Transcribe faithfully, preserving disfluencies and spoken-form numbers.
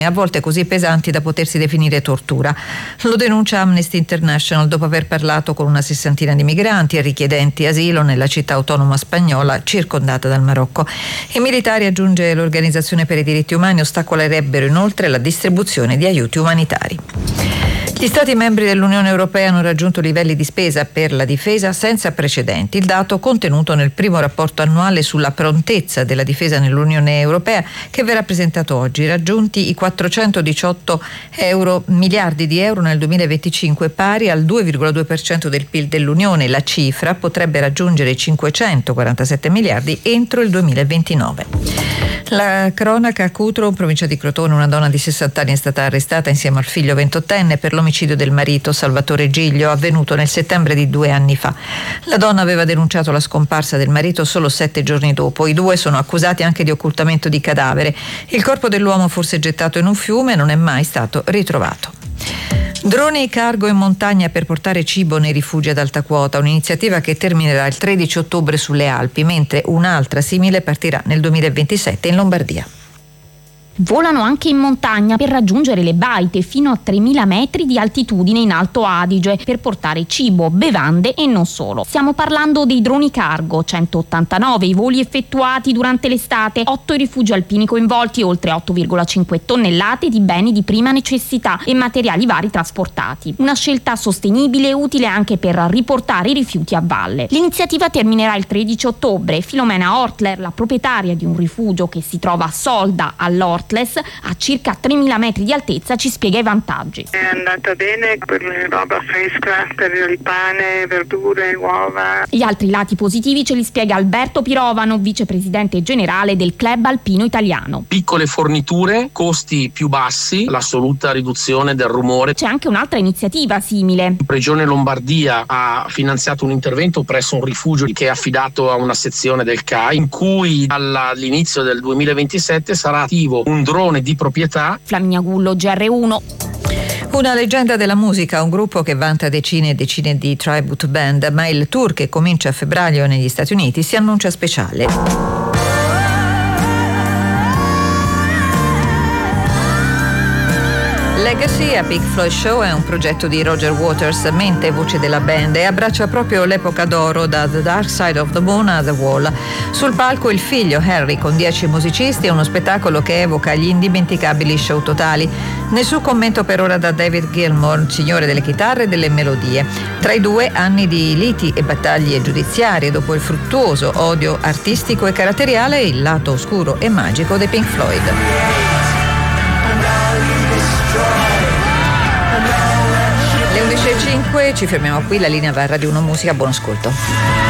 a volte così pesanti da potersi definire tortura. Lo denuncia Amnesty International dopo aver parlato con una sessantina di migranti e richiedenti asilo nella città autonoma spagnola circondata dal Marocco. I militari, aggiunge l'Organizzazione per i diritti umani, ostacolerebbero inoltre la distribuzione di aiuti umanitari. Gli Stati membri dell'Unione Europea hanno raggiunto livelli di spesa per la difesa senza precedenti. Il dato contenuto nel primo rapporto annuale sulla prontezza della difesa nell'Unione Europea, che verrà presentato oggi, raggiunti i quattrocentodiciotto euro, miliardi di euro nel duemilaventicinque, pari al due virgola due per cento del P I L dell'Unione. La cifra potrebbe raggiungere i cinquecentoquarantasette miliardi entro il duemilaventinove. La cronaca a Cutro, in provincia di Crotone, una donna di sessanta anni è stata arrestata insieme al figlio ventottenne per l'omicidio del marito Salvatore Giglio, avvenuto nel settembre di due anni fa. La donna aveva denunciato la scomparsa del marito solo sette giorni dopo. I due sono accusati anche di occultamento di cadavere. Il corpo dell'uomo, forse gettato in un fiume, non è mai stato ritrovato. Droni cargo in montagna per portare cibo nei rifugi ad alta quota, un'iniziativa che terminerà il tredici ottobre sulle Alpi, mentre un'altra simile partirà nel duemilaventisette in Lombardia. Volano anche in montagna per raggiungere le baite fino a tremila metri di altitudine in Alto Adige per portare cibo, bevande e non solo. Stiamo parlando dei droni cargo, centottantanove i voli effettuati durante l'estate, otto i rifugi alpini coinvolti, oltre otto virgola cinque tonnellate di beni di prima necessità e materiali vari trasportati. Una scelta sostenibile e utile anche per riportare i rifiuti a valle. L'iniziativa terminerà il tredici ottobre. Filomena Ortler, la proprietaria di un rifugio che si trova a Solda, all'Ortles, a circa tremila metri di altezza, ci spiega i vantaggi. È andata bene per roba fresca, per il pane, verdure, uova. Gli altri lati positivi ce li spiega Alberto Pirovano, vicepresidente generale del Club Alpino Italiano. Piccole forniture, costi più bassi, l'assoluta riduzione del rumore. C'è anche un'altra iniziativa simile. La Regione Lombardia ha finanziato un intervento presso un rifugio che è affidato a una sezione del C A I, in cui all'inizio del duemilaventisette sarà attivo un drone di proprietà. Flaminia Gullo, G R uno. Una leggenda della musica, un gruppo che vanta decine e decine di tribute band, ma il tour che comincia a febbraio negli Stati Uniti si annuncia speciale. Legacy a Pink Floyd Show è un progetto di Roger Waters, mente e voce della band, e abbraccia proprio l'epoca d'oro da The Dark Side of the Moon a The Wall. Sul palco il figlio Harry con dieci musicisti e uno spettacolo che evoca gli indimenticabili show totali. Nessun commento per ora da David Gilmour, signore delle chitarre e delle melodie. Tra i due anni di liti e battaglie giudiziarie dopo il fruttuoso odio artistico e caratteriale e il lato oscuro e magico dei Pink Floyd. Le undici e cinque, ci fermiamo qui, la linea va a Radio uno Musica, buon ascolto.